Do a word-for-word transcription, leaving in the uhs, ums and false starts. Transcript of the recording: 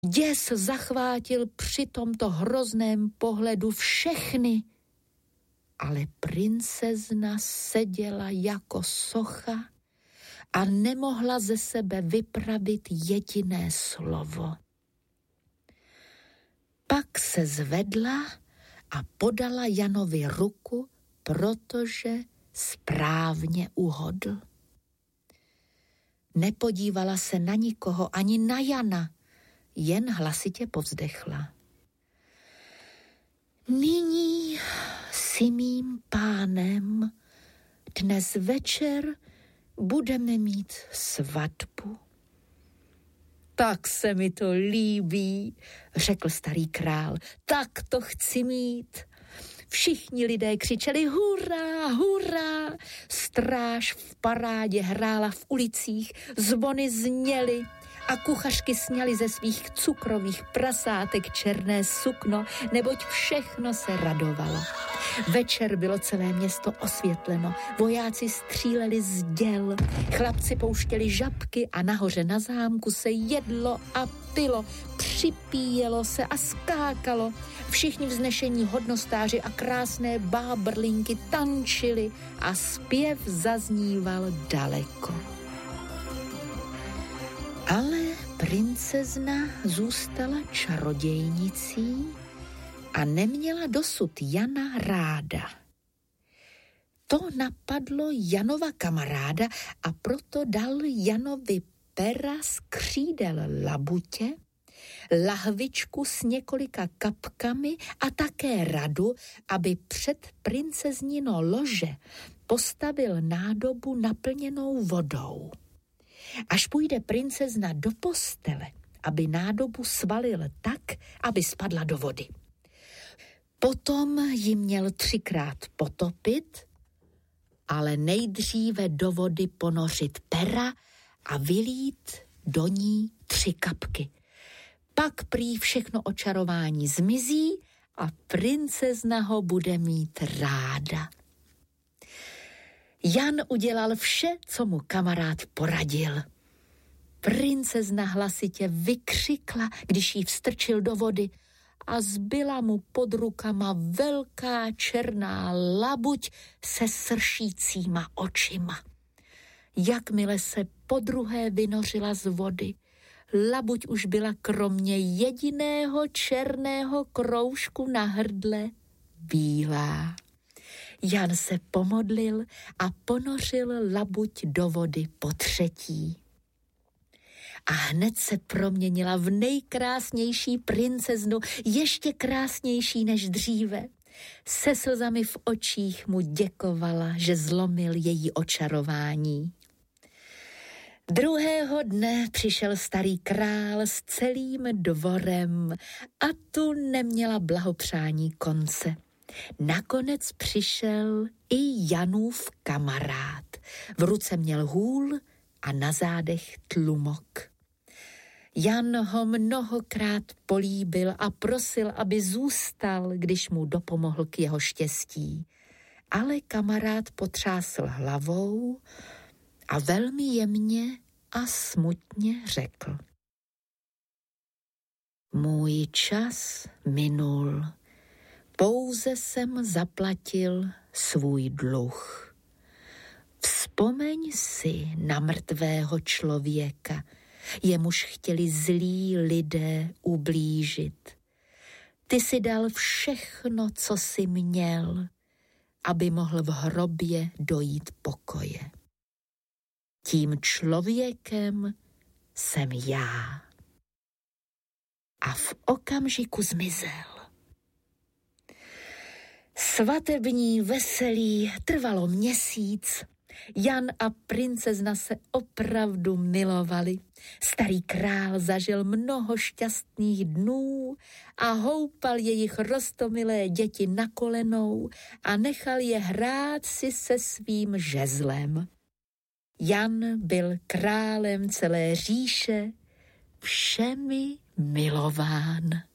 Děs zachvátil při tomto hrozném pohledu všechny, ale princezna seděla jako socha a nemohla ze sebe vypravit jediné slovo. Pak se zvedla a podala Janovi ruku, protože správně uhodl. Nepodívala se na nikoho, ani na Jana, jen hlasitě povzdechla. Nyní si mým pánem, dnes večer budeme mít svatbu. Tak se mi to líbí, řekl starý král, tak to chci mít. Všichni lidé křičeli hurá, hurá, stráž v parádě hrála v ulicích, zvony zněly a kuchařky sňaly ze svých cukrových prasátek černé sukno, neboť všechno se radovalo. Večer bylo celé město osvětleno, vojáci stříleli z děl, chlapci pouštěli žabky a nahoře na zámku se jedlo a pilo, připíjelo se a skákalo. Všichni vznešení hodnostáři a krásné bábrlinky tančili a zpěv zazníval daleko. Ale princezna zůstala čarodějnicí a neměla dosud Jana ráda. To napadlo Janova kamaráda a proto dal Janovi pera z křídel labutě, lahvičku s několika kapkami a také radu, aby před princeznino lože postavil nádobu naplněnou vodou. Až půjde princezna do postele, aby nádobu svalil tak, aby spadla do vody. Potom ji měl třikrát potopit, ale nejdříve do vody ponořit pera a vylít do ní tři kapky. Pak prý všechno očarování zmizí a princezna ho bude mít ráda. Jan udělal vše, co mu kamarád poradil. Princezna hlasitě vykřikla, když jí vstrčil do vody a zbyla mu pod rukama velká černá labuť se sršícíma očima. Jakmile se podruhé vynořila z vody, labuť už byla kromě jediného černého kroužku na hrdle bílá. Jan se pomodlil a ponořil labuť do vody po třetí. A hned se proměnila v nejkrásnější princeznu, ještě krásnější než dříve. Se slzami v očích mu děkovala, že zlomil její očarování. Druhého dne přišel starý král s celým dvorem a tu neměla blahopřání konce. Nakonec přišel i Janův kamarád. V ruce měl hůl a na zádech tlumok. Jan ho mnohokrát políbil a prosil, aby zůstal, když mu dopomohl k jeho štěstí. Ale kamarád potřásl hlavou a velmi jemně a smutně řekl. Můj čas minul, pouze jsem zaplatil svůj dluh. Vzpomeň si na mrtvého člověka, jemuž chtěli zlí lidé ublížit. Ty si dal všechno, co jsi měl, aby mohl v hrobě dojít pokoje. Tím člověkem jsem já. A v okamžiku zmizel. Svatební veselí trvalo měsíc. Jan a princezna se opravdu milovali. Starý král zažil mnoho šťastných dnů a houpal jejich roztomilé děti na kolenou a nechal je hrát si se svým žezlem. Jan byl králem celé říše, všemi milován.